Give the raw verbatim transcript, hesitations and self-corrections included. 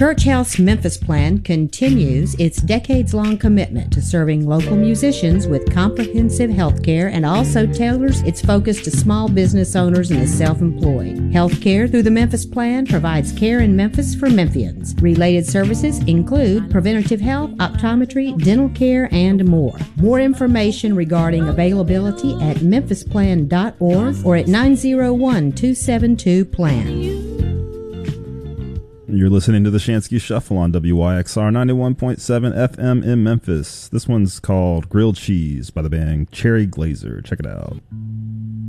Church Health's Memphis Plan continues its decades-long commitment to serving local musicians with comprehensive health care and also tailors its focus to small business owners and the self-employed. Health care through the Memphis Plan provides care in Memphis for Memphians. Related services include preventative health, optometry, dental care, and more. More information regarding availability at memphis plan dot org or at nine zero one, two seven two, plan. You're listening to the Shansky Shuffle on W Y X R ninety-one point seven F M in Memphis. This one's called Grilled Cheese by the band Cherry Glazer. Check it out.